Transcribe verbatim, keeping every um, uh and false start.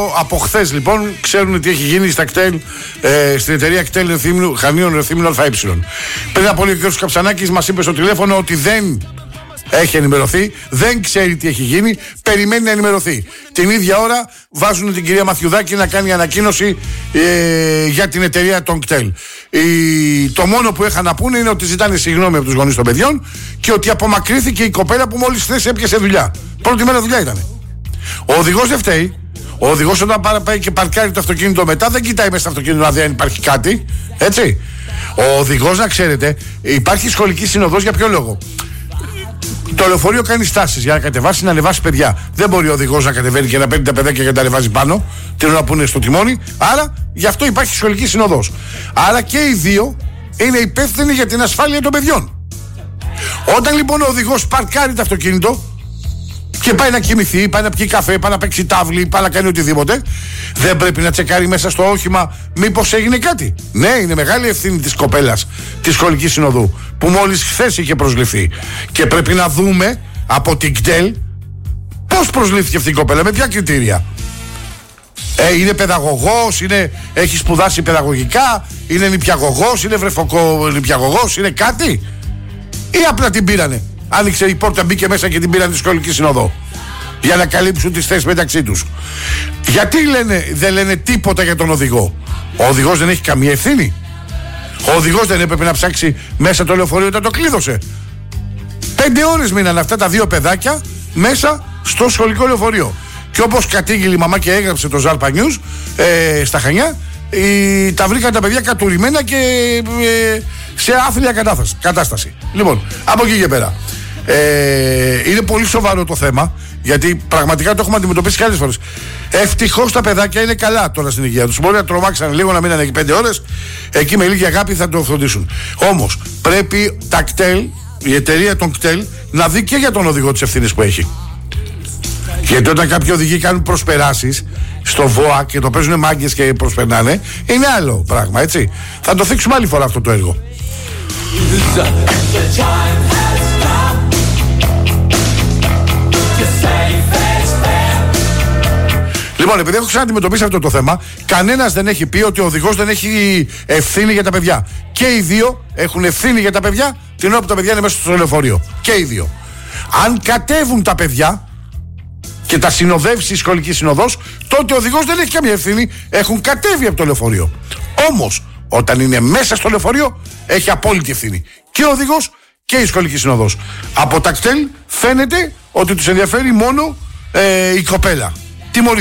Από χθες λοιπόν ξέρουν τι έχει γίνει στα κτέλ, ε, στην εταιρεία κτέλ Χανίων Ρεθύμνου ΑΕ. Πριν από λίγο ο κ. Καψανάκης μας είπε στο τηλέφωνο ότι δεν έχει ενημερωθεί, δεν ξέρει τι έχει γίνει, περιμένει να ενημερωθεί. Την ίδια ώρα βάζουν την κυρία Μαθιουδάκη να κάνει ανακοίνωση ε, για την εταιρεία των κτέλ. Η, το μόνο που είχαν να πούνε είναι ότι ζητάνε συγγνώμη από τους γονείς των παιδιών και ότι απομακρύθηκε η κοπέλα που μόλις χθες έπιασε δουλειά. Πρώτη μέρα δουλειά ήταν. Ο οδηγός δεν φταίει. Ο οδηγός όταν πάει και παρκάρει το αυτοκίνητο μετά δεν κοιτάει μέσα στο αυτοκίνητο να δει αν υπάρχει κάτι. Έτσι. Ο οδηγός, να ξέρετε, υπάρχει σχολική συνοδός για ποιο λόγο. Το λεωφορείο κάνει στάσεις για να κατεβάσει, να ανεβάσει παιδιά. Δεν μπορεί ο οδηγός να κατεβαίνει και να παίρνει τα παιδάκια και να τα ανεβάζει πάνω. Την ώρα που είναι στο τιμόνι. Άρα γι' αυτό υπάρχει σχολική συνοδός. Άρα και οι δύο είναι υπεύθυνοι για την ασφάλεια των παιδιών. Όταν λοιπόν ο οδηγός παρκάρει το αυτοκίνητο και πάει να κοιμηθεί, πάει να πιει καφέ, πάει να παίξει τάβλη, πάει να κάνει οτιδήποτε, δεν πρέπει να τσεκάρει μέσα στο όχημα μήπως έγινε κάτι. Ναι, είναι μεγάλη ευθύνη της κοπέλας της σχολικής συνοδού που μόλις χθες είχε προσληφθεί. Και πρέπει να δούμε από την ΚΤΕΛ πώς προσλήφθηκε αυτή η κοπέλα, με ποια κριτήρια. Ε, είναι παιδαγωγός, είναι, έχει σπουδάσει παιδαγωγικά, είναι νηπιαγωγός, είναι βρεφοκο νηπιαγωγός, είναι κάτι. Ή απλά την πήρανε. Άνοιξε η πόρτα, μπήκε μέσα και την πήραν τη σχολική συνοδό για να καλύψουν τις θέσεις μεταξύ τους. Γιατί λένε, δεν λένε τίποτα για τον οδηγό? Ο οδηγός δεν έχει καμία ευθύνη. Ο οδηγός δεν έπρεπε να ψάξει μέσα το λεωφορείο όταν το κλείδωσε? Πέντε ώρες μείναν αυτά τα δύο παιδάκια μέσα στο σχολικό λεωφορείο. Και όπως κατήγγειλε η μαμά και έγραψε το Ζάλπα News ε, στα Χανιά, ε, τα βρήκαν τα παιδιά κατουρημένα και ε, σε άθλια κατάσταση. Λοιπόν, από εκεί και πέρα. Ε, είναι πολύ σοβαρό το θέμα, γιατί πραγματικά το έχουμε αντιμετωπίσει και άλλες φορές. Ευτυχώς τα παιδάκια είναι καλά τώρα στην υγεία τους. Μπορεί να τρομάξαν λίγο, να μείνανε εκεί πέντε ώρες. Εκεί με λίγη αγάπη θα το φροντίσουν. Όμως πρέπει τα κτέλ, η εταιρεία των κτέλ, να δει και για τον οδηγό τις ευθύνες που έχει. Γιατί όταν κάποιοι οδηγοί κάνουν προσπεράσεις στο ΒΟΑ και το παίζουν μάγκες και προσπερνάνε, είναι άλλο πράγμα, έτσι. Θα το θίξουμε άλλη φορά αυτό το έργο. Λοιπόν, επειδή έχω ξαναντιμετωπίσει αυτό το θέμα, κανένας δεν έχει πει ότι ο οδηγός δεν έχει ευθύνη για τα παιδιά. Και οι δύο έχουν ευθύνη για τα παιδιά την ώρα που τα παιδιά είναι μέσα στο λεωφορείο. Και οι δύο. Αν κατέβουν τα παιδιά και τα συνοδεύσει η σχολική συνοδός, τότε ο οδηγός δεν έχει καμία ευθύνη. Έχουν κατέβει από το λεωφορείο. Όμως, όταν είναι μέσα στο λεωφορείο, έχει απόλυτη ευθύνη. Και ο οδηγός και η σχολική συνοδός. Από τα κτέλ φαίνεται ότι τους ενδιαφέρει μόνο ε, η κοπέλα.